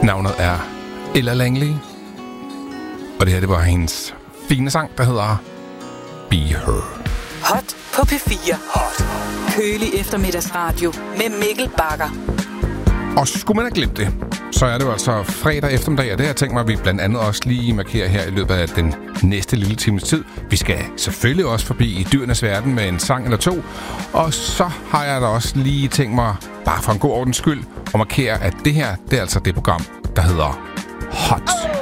Navnet er Ella Langley. Og det her, det var hendes fine sang, der hedder Be Her. Hot på P4. Hot. Kølig eftermiddagsradio med Mikkel Bagger. Og skulle man have glemt det, så er det jo altså fredag eftermiddag, og det har jeg tænkt mig, at vi blandt andet også lige markerer her i løbet af den næste lille times tid. Vi skal selvfølgelig også forbi i dyrenes verden med en sang eller to, og så har jeg da også lige tænkt mig, bare for en god ordens skyld, at markere, at det her, det er altså det program, der hedder Hot.